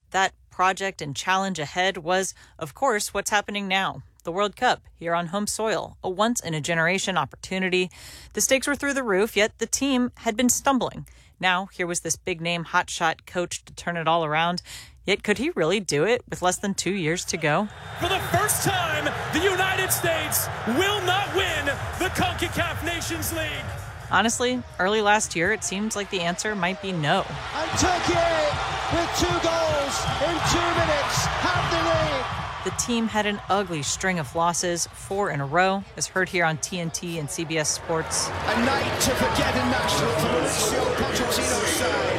That project and challenge ahead was, of course, what's happening now. The World Cup here on home soil, a once-in-a-generation opportunity. The stakes were through the roof, yet the team had been stumbling. Now, here was this big-name hotshot coach to turn it all around. Yet could he really do it with less than 2 years to go? For the first time, the United States will not win the CONCACAF Nations League. Honestly, early last year, it seemed like the answer might be no. And Turkey, with 2 goals in 2 minutes, have the lead. The team had an ugly string of losses, 4 in a row, as heard here on TNT and CBS Sports. A night to forget in Nashville for Mauricio Pochettino's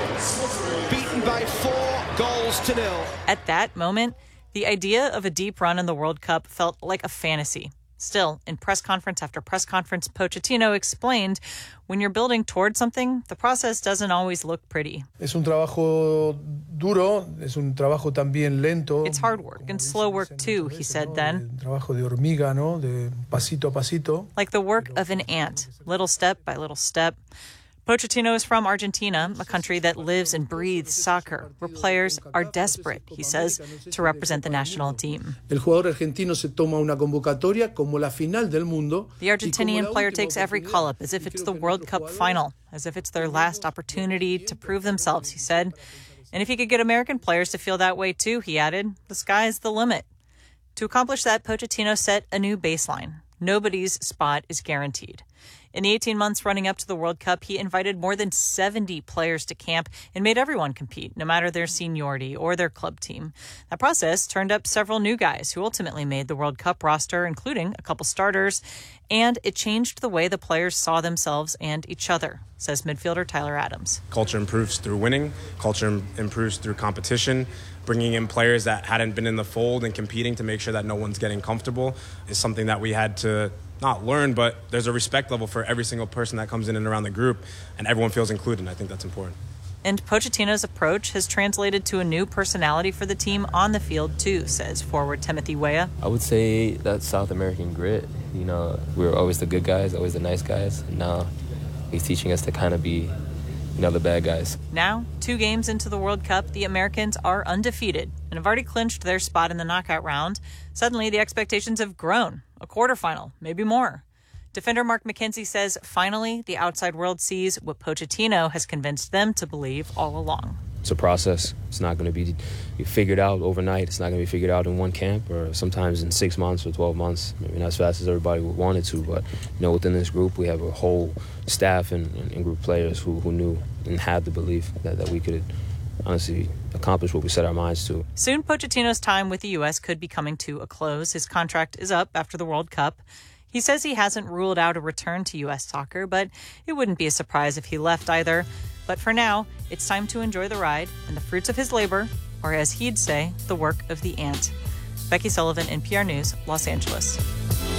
side. Beaten by 4 goals to 0. At that moment, the idea of a deep run in the World Cup felt like a fantasy. Still, in press conference after press conference, Pochettino explained, when you're building towards something, the process doesn't always look pretty. Es un trabajo duro, es un trabajo también lento. It's hard work and slow work too, he said then. Trabajo de hormiga, ¿no? De pasito a pasito. Like the work of an ant, little step by little step. Pochettino is from Argentina, a country that lives and breathes soccer, where players are desperate, he says, to represent the national team. El jugador argentino se toma una convocatoria como la final del mundo. The Argentinian player takes every call-up as if it's the World Cup final, as if it's their last opportunity to prove themselves, he said. And if he could get American players to feel that way too, he added, the sky's the limit. To accomplish that, Pochettino set a new baseline. Nobody's spot is guaranteed. In the 18 months running up to the World Cup, he invited more than 70 players to camp and made everyone compete, no matter their seniority or their club team. That process turned up several new guys who ultimately made the World Cup roster, including a couple starters, and it changed the way the players saw themselves and each other, says midfielder Tyler Adams. Culture improves through winning. Culture improves through competition. Bringing in players that hadn't been in the fold and competing to make sure that no one's getting comfortable is something that we had to not learn, but there's a respect level for every single person that comes in and around the group, and everyone feels included, and I think that's important. And Pochettino's approach has translated to a new personality for the team on the field, too, says forward Timothy Weah. I would say that South American grit. You know, we were always the good guys, always the nice guys, and now he's teaching us to kind of be, you know, the bad guys. Now, 2 games into the World Cup, the Americans are undefeated and have already clinched their spot in the knockout round. Suddenly, the expectations have grown. A quarterfinal, maybe more. Defender Mark McKenzie says, finally, the outside world sees what Pochettino has convinced them to believe all along. It's a process. It's not going to be figured out overnight. It's not going to be figured out in one camp or sometimes in 6 months or 12 months. Maybe not as fast as everybody would want it to, but you know, within this group, we have a whole staff and group of players who knew and had the belief that we could honestly accomplish what we set our minds to. Soon, Pochettino's time with the U.S. could be coming to a close. His contract is up after the World Cup. He says he hasn't ruled out a return to U.S. soccer, but it wouldn't be a surprise if he left either. But for now, it's time to enjoy the ride and the fruits of his labor, or as he'd say, the work of the ant. Becky Sullivan, NPR News, Los Angeles.